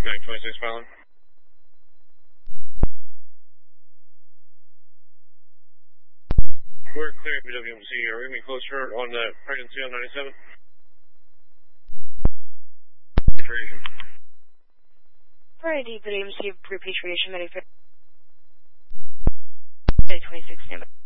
Back 26 filing. We're clearing BWMC. Are we going to be closer on the pregnancy on 97? Repatriation. For ID, BWMC repatriation, Medic 26 standby.